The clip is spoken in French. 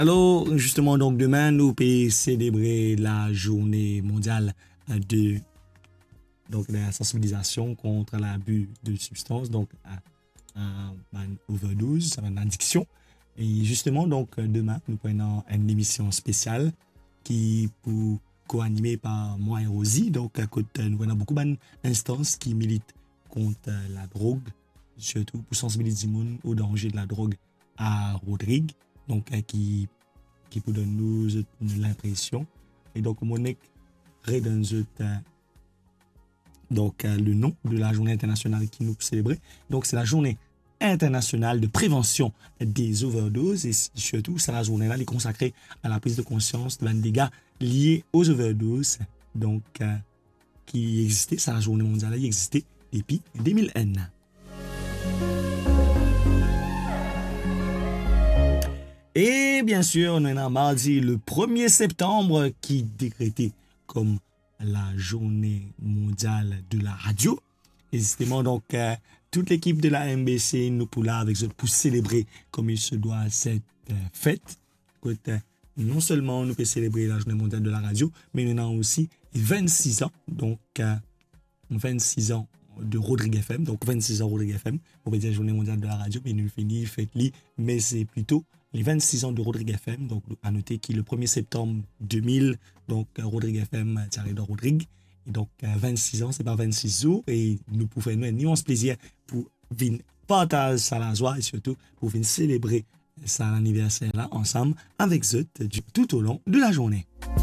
Alors, justement, donc demain, nous pouvons célébrer la journée mondiale de, la sensibilisation contre l'abus de substances, donc overdose, une addiction. Et justement, donc demain, nous prenons une émission spéciale qui pour co-animée par moi et Rosie. Donc, à côté, nous avons beaucoup d'instances qui militent contre la drogue, surtout pour sensibiliser le monde au danger de la drogue à Rodrigue, donc qui peut donner nous l'impression. Et donc, mon dans donc le nom de la journée internationale qui nous célébrer. Donc, c'est la journée internationale de prévention des overdoses et surtout, c'est la journée-là qui est consacrée à la prise de conscience de dégâts liés aux overdoses. Donc, qui existait, c'est la journée mondiale qui existait depuis 2001. Et bien sûr, on a mardi le 1er septembre qui décrété comme la journée mondiale de la radio. Et justement, donc, toute l'équipe de la MBC nous pour là avec eux pour célébrer comme il se doit cette fête. Non seulement nous pouvons célébrer la journée mondiale de la radio, mais nous avons aussi 26 ans. Donc, 26 ans de Rodrigue FM. Donc, 26 ans Rodrigue FM. On peut dire journée mondiale de la radio, mais nous finissons, fête-li. Mais c'est plutôt les 26 ans de Rodrigue FM. Donc, à noter qu'il le 1er septembre 2000, donc Rodrigue FM, Thierry de Rodrigue. Et donc, 26 ans, c'est pas 26 jours. Et nous pouvons nous un immense plaisir pour venir partager ça la joie et surtout pour venir célébrer ça l'anniversaire là ensemble avec eux tout au long de la journée.